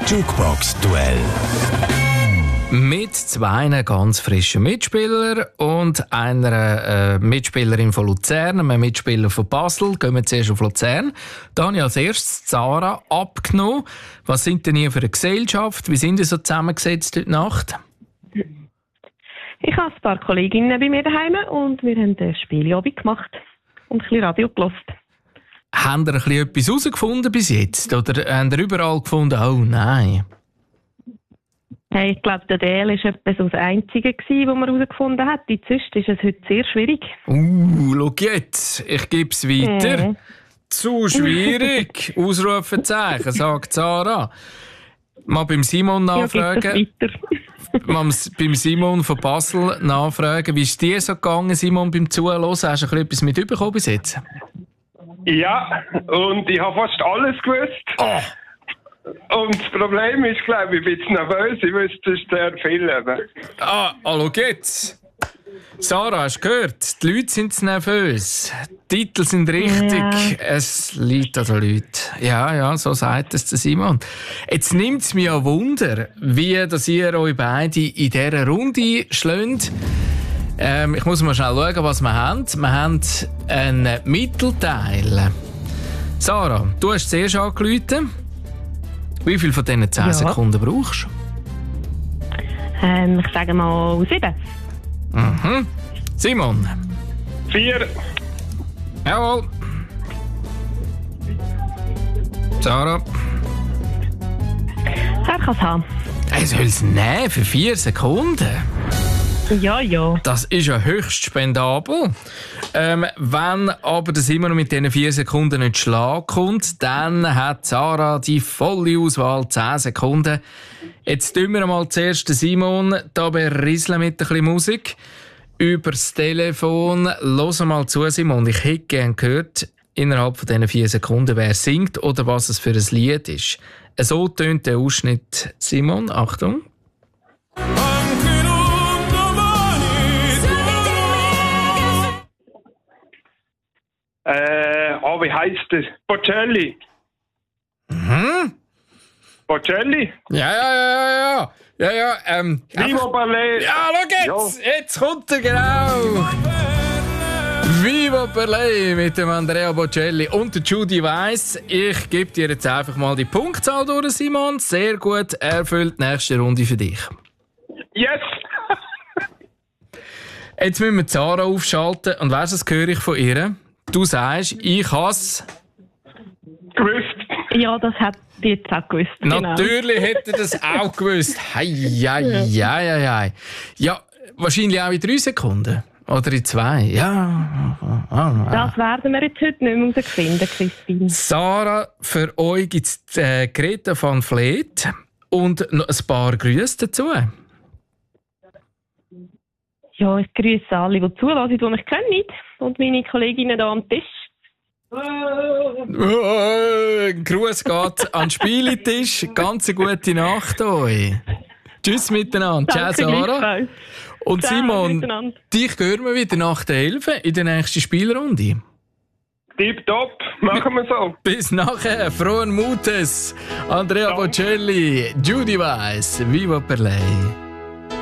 Jukebox-Duell. Mit zwei ganz frischen Mitspielern und einer Mitspielerin von Luzern, einem Mitspieler von Basel. Gehen wir zuerst auf Luzern. Da habe ich als erstes Sarah abgenommen. Was sind denn ihr für eine Gesellschaft? Wie sind ihr so zusammengesetzt heute Nacht? Ich habe ein paar Kolleginnen bei mir daheim und wir haben ein Spielabend gemacht und ein bisschen Radio gehört. Habt ihr ein bisschen etwas herausgefunden bis jetzt? Oder habt ihr überall gefunden, oh nein? Hey, ich glaube, der DL war etwa so das Einzige, das man herausgefunden hat. Sonst ist es heute sehr schwierig. Schau jetzt, ich gebe es weiter. Zu schwierig, Ausrufezeichen, sagt Sarah. Mal beim Simon nachfragen. Mal beim Simon von Basel nachfragen. Wie ist dir so gegangen, Simon, beim Zuhören? Hast du ein bisschen etwas mitbekommen bis jetzt? Ja, und ich habe fast alles gewusst. Oh. Und das Problem ist, glaube ich, ein bisschen nervös. Ich wüsste sehr viel. Hallo geht's. Sarah, hast du gehört? Die Leute sind nervös. Die Titel sind richtig. Ja. Es liegt an den Leuten. Ja, so sagt es der Simon. Jetzt nimmt es mich ja Wunder, wie dass ihr euch beide in dieser Runde schlägt. Ich muss mal schnell schauen, was wir haben. Wir haben einen Mittelteil. Sarah, du hast zuerst angerufen. Wie viel von diesen 10 Sekunden brauchst du? Ich sage mal 7. Mhm. Simon? 4. Jawohl. Sarah? Er kann es haben. Er soll es nehmen für 4 Sekunden? Ja. Das ist ja höchst spendabel. Wenn aber das immer noch mit diesen 4 Sekunden nicht Schlag kommt, dann hat Sarah die volle Auswahl, 10 Sekunden. Jetzt tun wir mal zuerst den Simon da berieseln mit ein bisschen Musik. Übers Telefon. Hör mal zu, Simon. Ich hätte gerne gehört, innerhalb von diesen 4 Sekunden, wer singt oder was es für ein Lied ist. So tönt der Ausschnitt. Simon, Achtung. Wie heisst der? Bocelli. Mhm. Bocelli? Ja. Vivo Ballet. Ja, schau jetzt! Jetzt kommt er, genau! Vivo Ballet mit dem Andrea Bocelli und der Judy Weiss. Ich gebe dir jetzt einfach mal die Punktzahl durch, Simon. Sehr gut, erfüllt. Nächste Runde für dich. Yes! Jetzt müssen wir Sarah aufschalten. Und weißt du, das höre ich von ihr? Du sagst, ich has gewusst. Ja, das hat die jetzt auch gewusst. Natürlich hätte er das auch gewusst. Hei. Ja, wahrscheinlich auch in 3 Sekunden. Oder in 2. Ja. Das werden wir jetzt heute nicht mehr herausfinden, Christine. Sarah, für euch gibt es Greta van Vleet und noch ein paar Grüße dazu. Ja, ich grüße alle, die zuhören, die mich kennen. Und meine Kolleginnen hier am Tisch. Ein Gruß geht an den Spieltisch. Ganz eine gute Nacht euch. Tschüss miteinander. Ciao, Sarah. Und Ciao, Simon, dich hören wir wieder nach der 11 in der nächsten Spielrunde. Tipptopp, machen wir so. Bis nachher. Frohen Mutes. Andrea Bocelli, Judy Weiss, Vivo Ballet.